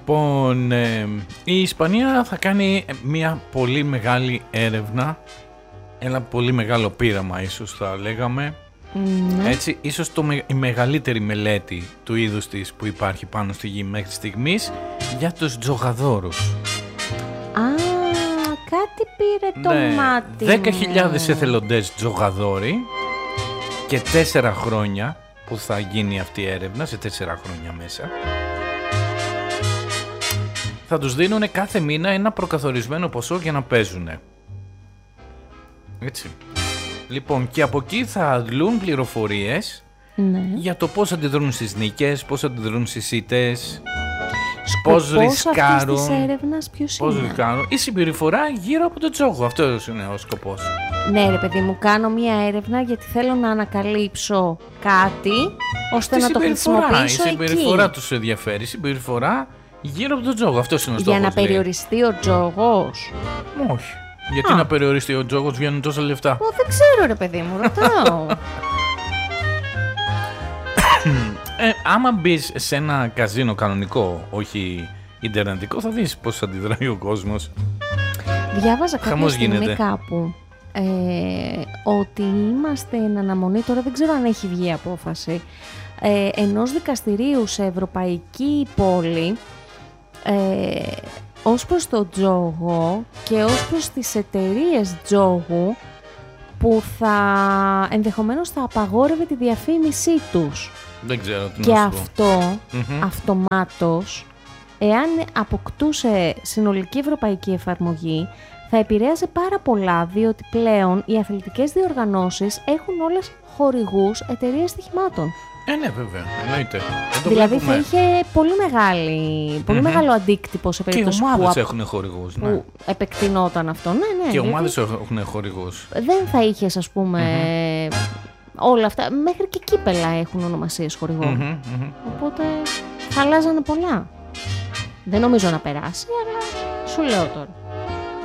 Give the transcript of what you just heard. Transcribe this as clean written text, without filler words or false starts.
Λοιπόν, η Ισπανία θα κάνει μια πολύ μεγάλη έρευνα, ένα πολύ μεγάλο πείραμα ίσως θα λέγαμε. Έτσι, ίσως η μεγαλύτερη μελέτη του είδους της που υπάρχει πάνω στη γη μέχρι στιγμής για τους τζογαδόρους. Κάτι πήρε το μάτι. 10.000 εθελοντές τζογαδόροι και 4 χρόνια που θα γίνει αυτή η έρευνα, σε 4 χρόνια μέσα. Θα τους δίνουν κάθε μήνα ένα προκαθορισμένο ποσό για να παίζουν. Έτσι. Λοιπόν, και από εκεί θα αντλούν πληροφορίες για το πώς αντιδρούν στις νίκες, πώς αντιδρούν στις ήττες, πώς ρισκάρουν. Αυτής της έρευνας ποιος είναι? Ρισκάρουν. Η συμπεριφορά γύρω από τον τζόγο. Αυτός είναι ο σκοπός. Ναι ρε παιδί μου, κάνω μια έρευνα γιατί θέλω να ανακαλύψω κάτι ώστε να το χρησιμοποιήσω εκεί. Η συμπεριφορά τους ενδιαφέρει. Η συμπεριφορά γύρω από τον τζόγο. Αυτός είναι ο στόχος. Για να περιοριστεί ο τζόγος? Όχι. Γιατί να περιοριστεί ο τζόγος, βγαίνουν τόσα λεφτά. Δεν ξέρω ρε παιδί μου, ρωτάω. Άμα μπεις σε ένα καζίνο κανονικό, όχι ιντερνετικό, θα δεις πώς αντιδράει ο κόσμος. Διάβαζα κάποια στιγμή κάπου ότι είμαστε εν αναμονή, τώρα δεν ξέρω αν έχει βγει απόφαση, ενός δικαστηρίου σε ευρωπαϊκή πόλη ως προς το τζόγο και ως προς τις εταιρείες τζόγου που θα ενδεχομένως θα απαγόρευε τη διαφήμισή τους. Δεν ξέρω τι και να σου πω. Αυτό αυτομάτως, εάν αποκτούσε συνολική ευρωπαϊκή εφαρμογή, θα επηρέαζε πάρα πολλά, διότι πλέον οι αθλητικές διοργανώσεις έχουν όλες χορηγούς εταιρείες στοιχημάτων. Ναι, βέβαια, εννοείται. Δηλαδή θα είχε πολύ μεγάλο αντίκτυπο σε περίπτωση και ομάδες έχουν χορηγούς, που επεκτηνόταν αυτό. Ναι, και ομάδες έχουν χορηγούς. Δεν θα είχες, ας πούμε, όλα αυτά. Μέχρι και κύπελα έχουν ονομασίες χορηγών. Οπότε θα αλλάζανε πολλά. Δεν νομίζω να περάσει, αλλά σου λέω τώρα.